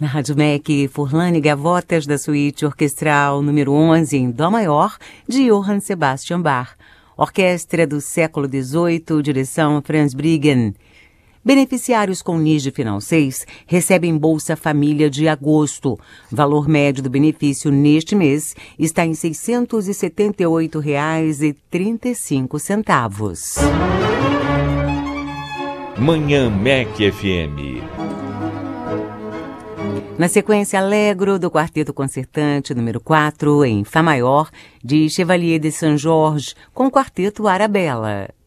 Na Rádio MEC, Furlane Gavotas da Suíte Orquestral número 11 em Dó maior, de Johann Sebastian Bach. Orquestra do século XVIII, direção Franz Briggen. Beneficiários com NIS de final 6 recebem Bolsa Família de agosto. Valor médio do benefício neste mês está em R$ 678,35. Manhã MEC FM. Na sequência, Allegro, do Quarteto Concertante número 4, em Fá maior, de Chevalier de Saint-Georges, com o Quarteto Arabella.